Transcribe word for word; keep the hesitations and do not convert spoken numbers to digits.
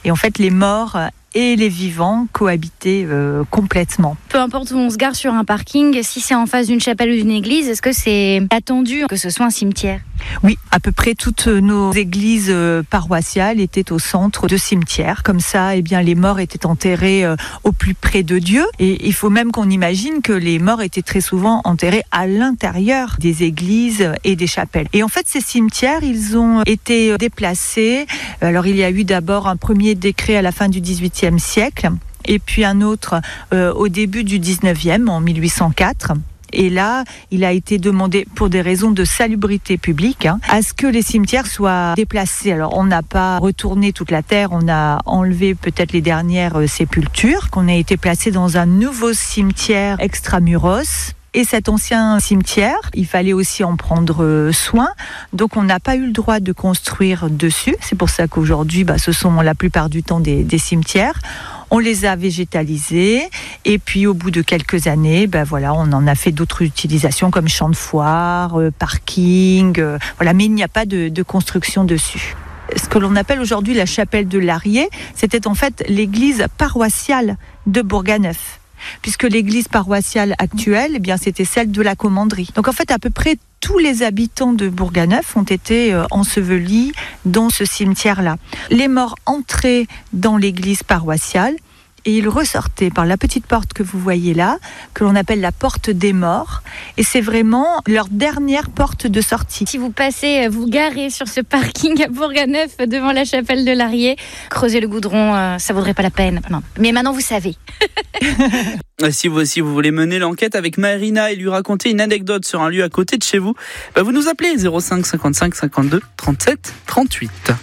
Et en fait, les morts et les vivants cohabitaient euh, complètement. Peu importe où on se gare sur un parking, si c'est en face d'une chapelle ou d'une église, est-ce que c'est attendu que ce soit un cimetière ? Oui, à peu près toutes nos églises euh, paroissiales étaient au centre de cimetières. Comme ça, eh bien, les morts étaient enterrés euh, au plus près de Dieu. Et il faut même qu'on imagine que les morts étaient très souvent enterrés à l'intérieur des églises et des chapelles. Et en fait, ces cimetières, ils ont été déplacés. Alors, il y a eu d'abord un premier décret à la fin du dix-huitième siècle, et puis un autre euh, au début du dix-neuvième, en mille huit cent quatre. Et là, il a été demandé, pour des raisons de salubrité publique, hein, à ce que les cimetières soient déplacés. Alors, on n'a pas retourné toute la terre, on a enlevé peut-être les dernières euh, sépultures, qu'on a été placés dans un nouveau cimetière extramuros. Et cet ancien cimetière, il fallait aussi en prendre soin. Donc, on n'a pas eu le droit de construire dessus. C'est pour ça qu'aujourd'hui, bah, ce sont la plupart du temps des, des cimetières. On les a végétalisés. Et puis, au bout de quelques années, bah, voilà, on en a fait d'autres utilisations comme champ de foire, euh, parking. Euh, voilà, mais il n'y a pas de, de construction dessus. Ce que l'on appelle aujourd'hui la chapelle de Larié, c'était en fait l'église paroissiale de Bourganeuf. Puisque l'église paroissiale actuelle, eh bien, c'était celle de la commanderie. Donc en fait, à peu près tous les habitants de Bourganeuf ont été euh, ensevelis dans ce cimetière-là. Les morts entraient dans l'église paroissiale et ils ressortaient par la petite porte que vous voyez là, que l'on appelle la porte des morts. Et c'est vraiment leur dernière porte de sortie. Si vous passez, vous garez sur ce parking à Bourganeuf devant la chapelle de Larié, creuser le goudron, euh, ça vaudrait pas la peine. Non. Mais maintenant, vous savez. Si vous, si vous voulez mener l'enquête avec Marina et lui raconter une anecdote sur un lieu à côté de chez vous, bah vous nous appelez zéro cinq cinquante-cinq cinquante-deux trente-sept trente-huit.